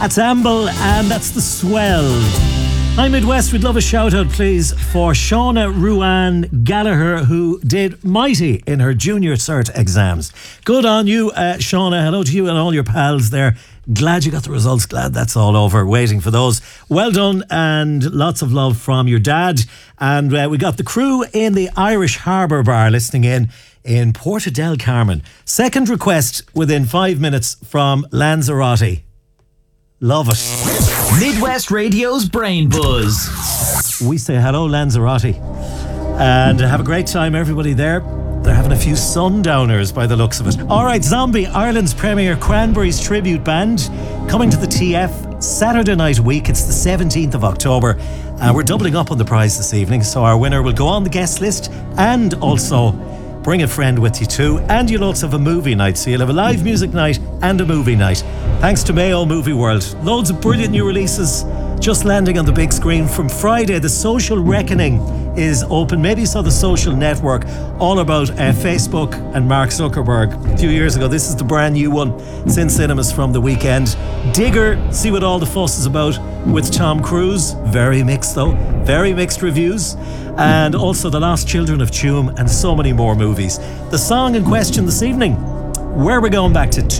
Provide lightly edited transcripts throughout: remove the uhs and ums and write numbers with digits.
That's Amble, and that's The Swell. Hi Midwest, we'd love a shout out please for Shauna Ruan Gallagher, who did mighty in her junior cert exams. Good on you, Shauna. Hello to you and all your pals there. Glad you got the results, glad that's all over, waiting for those. Well done, and lots of love from your dad. And we got the crew in the Irish Harbour Bar listening in Porta del Carmen. Second request within 5 minutes from Lanzarote. Love it. Midwest Radio's Brain Buzz. We say hello, Lanzarote. And have a great time, everybody there. They're having a few sundowners by the looks of it. All right, Zombie, Ireland's premier Cranberries tribute band, coming to the TF Saturday night week. It's the 17th of October. We're doubling up on the prize this evening, so our winner will go on the guest list and also bring a friend with you too. And you'll also have a movie night, so you'll have a live music night and a movie night. Thanks to Mayo Movie World. Loads of brilliant new releases just landing on the big screen. From Friday, The Social Reckoning is open. Maybe you saw The Social Network, all about Facebook and Mark Zuckerberg a few years ago. This is the brand new one. It's in cinemas from the weekend. Digger, see what all the fuss is about with Tom Cruise. Very mixed though. Very mixed reviews. And also The Lost Children of Tuam and so many more movies. The song in question this evening, where we're going back to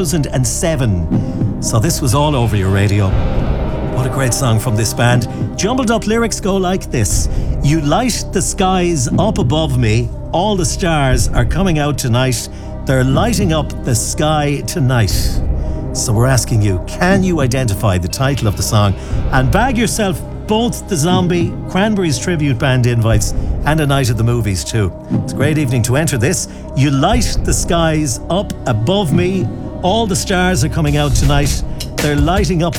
2007. So this was all over your radio. What a great song from this band. Jumbled up lyrics go like this. You light the skies up above me. All the stars are coming out tonight. They're lighting up the sky tonight. So we're asking you, can you identify the title of the song and bag yourself both the Zombie Cranberries tribute band invites and a night at the movies too. It's a great evening to enter this. You light the skies up above me. All the stars are coming out tonight. They're lighting up